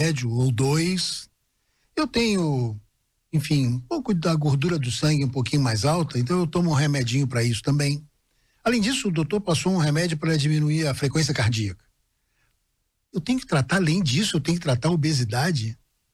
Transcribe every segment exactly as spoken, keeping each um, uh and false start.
remédio ou dois. Eu tenho, enfim, um pouco da gordura do sangue um pouquinho mais alta, então eu tomo um remedinho para isso também. Além disso, o doutor passou um remédio para diminuir a frequência cardíaca. Eu tenho que tratar, além disso, eu tenho que tratar a obesidade?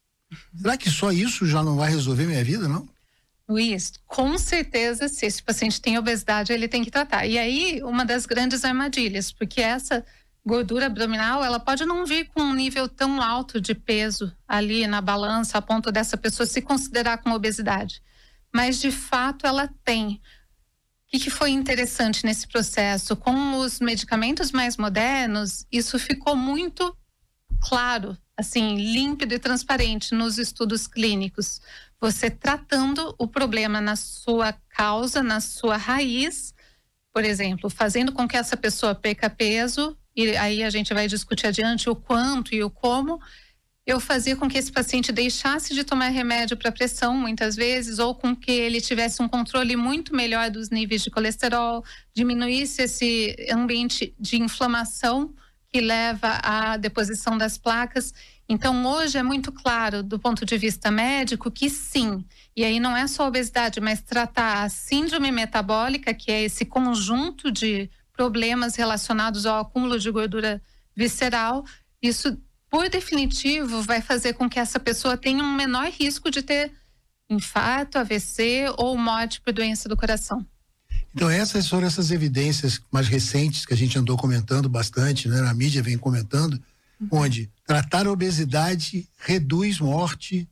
Será que só isso já não vai resolver minha vida, não? Luiz, com certeza, se esse paciente tem obesidade, ele tem que tratar. E aí, uma das grandes armadilhas, porque essa gordura abdominal, ela pode não vir com um nível tão alto de peso ali na balança, a ponto dessa pessoa se considerar com obesidade. Mas, de fato, ela tem. O que, que foi interessante nesse processo? Com os medicamentos mais modernos, isso ficou muito claro, assim, límpido e transparente nos estudos clínicos. Você tratando o problema na sua causa, na sua raiz, por exemplo, fazendo com que essa pessoa perca peso, e aí a gente vai discutir adiante o quanto e o como, eu fazia com que esse paciente deixasse de tomar remédio para pressão, muitas vezes, ou com que ele tivesse um controle muito melhor dos níveis de colesterol, diminuísse esse ambiente de inflamação que leva à deposição das placas. Então, hoje é muito claro, do ponto de vista médico, que sim. E aí não é só a obesidade, mas tratar a síndrome metabólica, que é esse conjunto de problemas relacionados ao acúmulo de gordura visceral. Isso, por definitivo, vai fazer com que essa pessoa tenha um menor risco de ter infarto, A V C ou morte por doença do coração. Então, essas foram essas evidências mais recentes que a gente andou comentando bastante, né? A mídia vem comentando, uhum. onde tratar a obesidade reduz morte,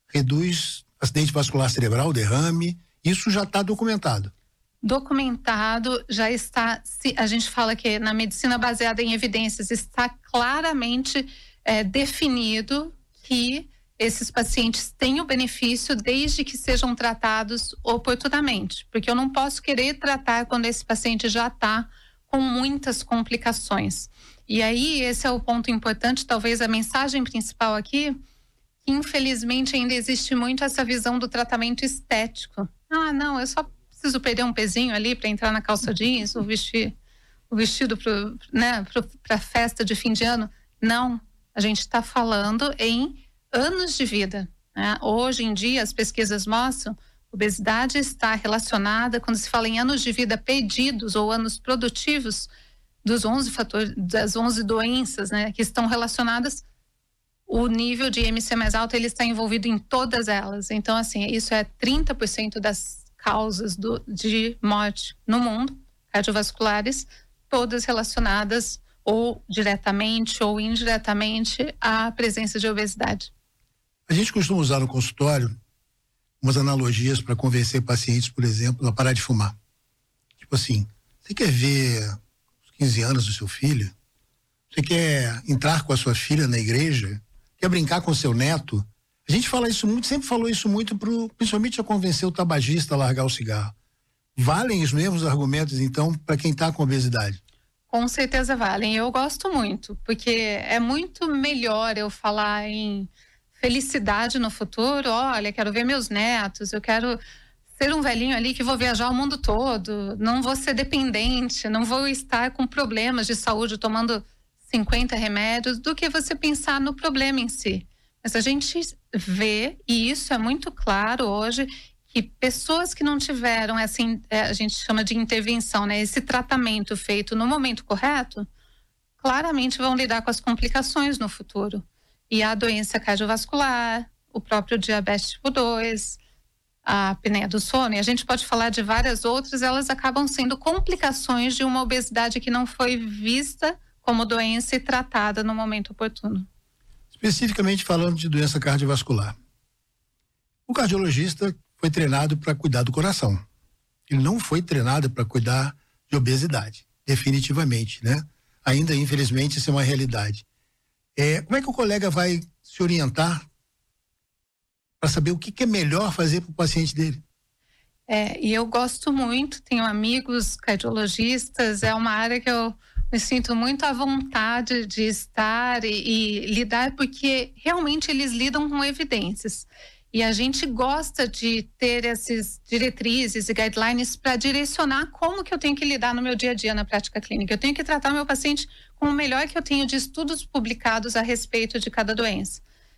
reduz acidente vascular cerebral, derrame, isso já está documentado. Documentado, já está, a gente fala que na medicina baseada em evidências está claramente é, definido que esses pacientes têm o benefício desde que sejam tratados oportunamente, porque eu não posso querer tratar quando esse paciente já está com muitas complicações. E aí, esse é o ponto importante, talvez a mensagem principal aqui, que infelizmente ainda existe muito essa visão do tratamento estético. Ah, não, eu só preciso perder um pezinho ali para entrar na calça jeans, ou vestir o vestido para, né, para a festa de fim de ano. Não, a gente está falando em anos de vida, né? Hoje em dia as pesquisas mostram obesidade está relacionada, quando se fala em anos de vida perdidos ou anos produtivos, dos onze fatores, das onze doenças, né, que estão relacionadas, o nível de I M C mais alto, ele está envolvido em todas elas. Então, assim, isso é trinta por cento das causas do, de morte no mundo, cardiovasculares, todas relacionadas ou diretamente ou indiretamente à presença de obesidade. A gente costuma usar no consultório umas analogias para convencer pacientes, por exemplo, a parar de fumar. Tipo assim, você quer ver os quinze anos do seu filho? Você quer entrar com a sua filha na igreja? Quer brincar com o seu neto? A gente fala isso muito, sempre falou isso muito, pro, principalmente a convencer o tabagista a largar o cigarro. Valem os mesmos argumentos, então, para quem está com obesidade? Com certeza valem. Eu gosto muito, porque é muito melhor eu falar em felicidade no futuro. Olha, quero ver meus netos, eu quero ser um velhinho ali que vou viajar o mundo todo, não vou ser dependente, não vou estar com problemas de saúde tomando cinquenta remédios, do que você pensar no problema em si. Mas a gente vê, e isso é muito claro hoje, que pessoas que não tiveram essa, a gente chama de intervenção, né, esse tratamento feito no momento correto, claramente vão lidar com as complicações no futuro. E a doença cardiovascular, o próprio diabetes tipo dois, a apneia do sono, e a gente pode falar de várias outras, elas acabam sendo complicações de uma obesidade que não foi vista como doença e tratada no momento oportuno. Especificamente falando de doença cardiovascular. O cardiologista foi treinado para cuidar do coração. Ele não foi treinado para cuidar de obesidade, definitivamente, né? Ainda, infelizmente, isso é uma realidade. É, como é que o colega vai se orientar para saber o que, que é melhor fazer para o paciente dele? É, e eu gosto muito, tenho amigos cardiologistas, é uma área que eu me sinto muito à vontade de estar e, e lidar, porque realmente eles lidam com evidências. E a gente gosta de ter essas diretrizes e guidelines para direcionar como que eu tenho que lidar no meu dia a dia na prática clínica. Eu tenho que tratar o meu paciente com o melhor que eu tenho de estudos publicados a respeito de cada doença.